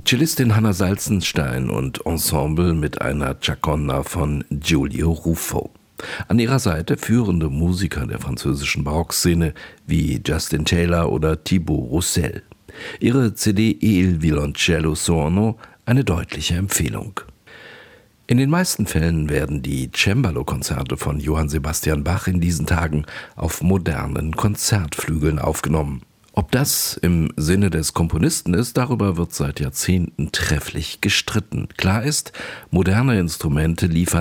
Cellistin Hanna Salzenstein und Ensemble mit einer Chaconda von Giulio Ruffo. An ihrer Seite führende Musiker der französischen Barockszene wie Justin Taylor oder Thibaut Roussel. Ihre CD Il Violoncello Suono eine deutliche Empfehlung. In den meisten Fällen werden die Cembalo-Konzerte von Johann Sebastian Bach in diesen Tagen auf modernen Konzertflügeln aufgenommen. Ob das im Sinne des Komponisten ist, darüber wird seit Jahrzehnten trefflich gestritten. Klar ist, moderne Instrumente liefern